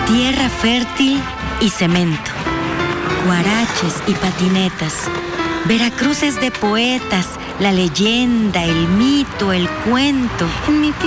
Tierra fértil y cemento, guaraches y patinetas. Veracruz es de poetas, la leyenda, el mito, el cuento. En mi